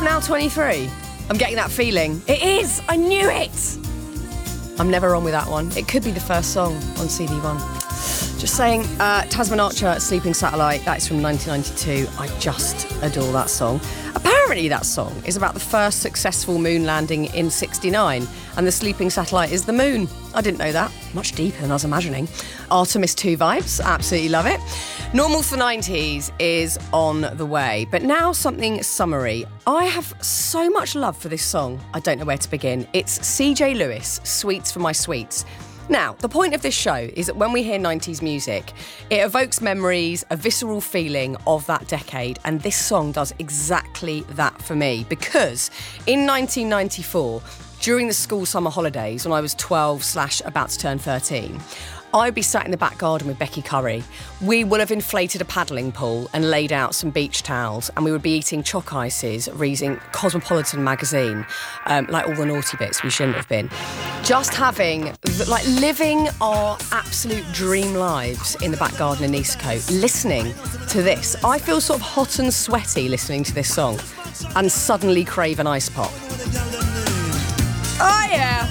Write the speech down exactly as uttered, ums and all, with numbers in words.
Now twenty-three. I'm getting that feeling. It is! I knew it! I'm never wrong with that one. It could be the first song on C D one. Just saying, uh, Tasman Archer, Sleeping Satellite, that is from nineteen ninety-two. I just adore that song. Apparently that song is about the first successful moon landing in sixty-nine, and the sleeping satellite is the moon. I didn't know that. Much deeper than I was imagining. Artemis two vibes, absolutely love it. Normal for nineties is on the way, but now something summery. I have so much love for this song, I don't know where to begin. It's C J Lewis, Sweets for My Sweets. Now, the point of this show is that when we hear nineties music, it evokes memories, a visceral feeling of that decade, and this song does exactly that for me, because in nineteen ninety-four, during the school summer holidays, when I was twelve slash about to turn thirteen, I'd be sat in the back garden with Becky Curry. We would have inflated a paddling pool and laid out some beach towels, and we would be eating chalk ices, reading Cosmopolitan magazine, um, like all the naughty bits we shouldn't have been. Just having, like, living our absolute dream lives in the back garden in Eastcote, listening to this. I feel sort of hot and sweaty listening to this song and suddenly crave an ice pop. Oh, yeah.